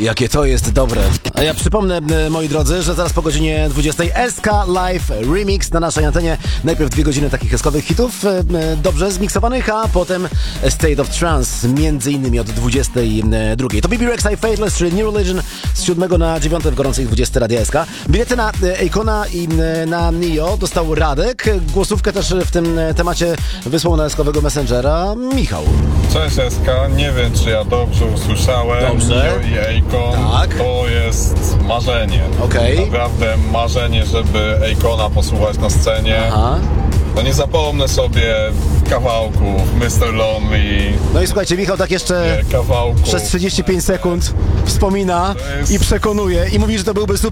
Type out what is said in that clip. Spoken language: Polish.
Jakie to jest dobre. A ja przypomnę, moi drodzy, że zaraz po godzinie 20 SK Live Remix na naszej antenie. Najpierw 2 godziny takich eskowych hitów, dobrze zmiksowanych, a potem State of Trance, między innymi od 22. To BB Rexa i Faithless, czyli New Religion z 7 na 9 w gorącej 20 Radia SK. Bilety na Akona i na Nio dostał Radek. Głosówkę też w tym temacie wysłał na eskowego Messengera Michał. Cześć SK, nie wiem czy ja dobrze usłyszałem. Dobrze. Nio i Akon, Tak. to jest marzenie. Okej. Naprawdę marzenie, żeby Akona posłuchać na scenie. Aha. No nie zapomnę sobie kawałków Mr. Lonely, No i słuchajcie, Michał tak jeszcze kawałków. przez 35 sekund wspomina To jest- i przekonuje i mówi, że to byłby super